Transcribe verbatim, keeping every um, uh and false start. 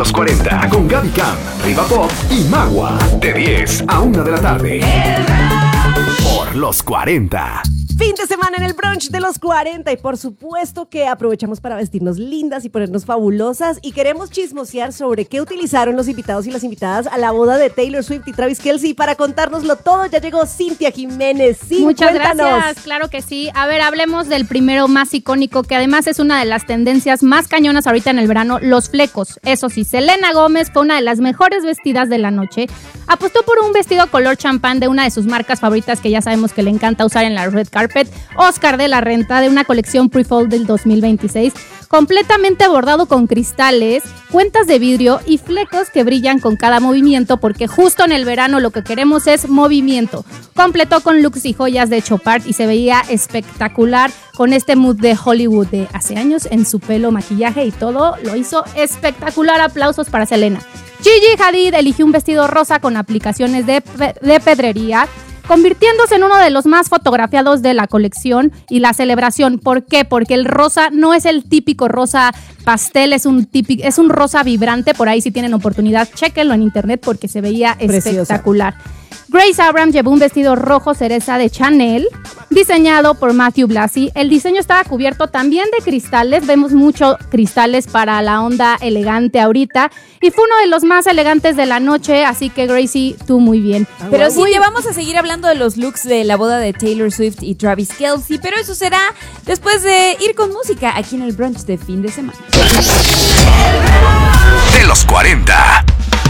los cuarenta con Gaby Cam, Riva Pop y Magua. De diez a una de la tarde. Por los cuarenta. Fin de semana en el brunch de los cuarenta y por supuesto que aprovechamos para vestirnos lindas y ponernos fabulosas y queremos chismosear sobre qué utilizaron los invitados y las invitadas a la boda de Taylor Swift y Travis Kelce. Para contárnoslo todo ya llegó Cintia Jiménez. Sí, muchas cuéntanos. Gracias, claro que sí. A ver, hablemos del primero más icónico, que además es una de las tendencias más cañonas ahorita en el verano, los flecos. Eso sí, Selena Gómez fue una de las mejores vestidas de la noche. Apostó por un vestido color champán de una de sus marcas favoritas que ya sabemos que le encanta usar en la red carpet, Oscar de la Renta, de una colección pre-fall del dos mil veintiséis, completamente bordado con cristales, cuentas de vidrio y flecos que brillan con cada movimiento, porque justo en el verano lo que queremos es movimiento. Completó con looks y joyas de Chopard y se veía espectacular con este mood de Hollywood de hace años en su pelo, maquillaje y todo. Lo hizo espectacular. Aplausos para Selena. Gigi Hadid eligió un vestido rosa con aplicaciones de, pe- de pedrería, convirtiéndose en uno de los más fotografiados de la colección y la celebración. ¿Por qué? Porque el rosa no es el típico rosa pastel, es un típico, es un rosa vibrante. Por ahí si tienen oportunidad, chéquenlo en internet porque se veía Preciosa. Espectacular. Grace Abrams llevó un vestido rojo cereza de Chanel, diseñado por Matthew Blasey. El diseño estaba cubierto también de cristales. Vemos muchos cristales para la onda elegante ahorita. Y fue uno de los más elegantes de la noche, así que Gracie, tú muy bien. Ah, pero sí, te vamos a seguir hablando de los looks de la boda de Taylor Swift y Travis Kelce, pero eso será después de ir con música aquí en el brunch de fin de semana. De los cuarenta.